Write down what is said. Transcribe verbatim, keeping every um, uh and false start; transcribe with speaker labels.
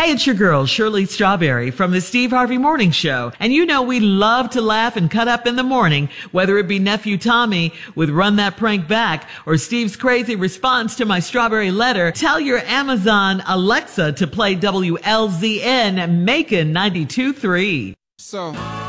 Speaker 1: Hey, it's your girl, Shirley Strawberry from the Steve Harvey Morning Show. And you know we love to laugh and cut up in the morning, whether it be Nephew Tommy with Run That Prank Back or Steve's crazy response to my strawberry letter. Tell your Amazon Alexa to play W L Z N Macon ninety-two point three.
Speaker 2: So...